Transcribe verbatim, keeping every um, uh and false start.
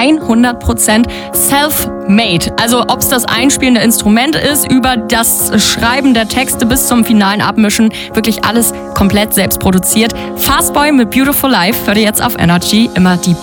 hundert Prozent self-made. Also ob es das einspielende Instrument ist, über das Schreiben der Texte bis zum finalen Abmischen, wirklich alles komplett selbst produziert. Fastboy mit Beautiful Life hört ihr jetzt auf Energy, immer die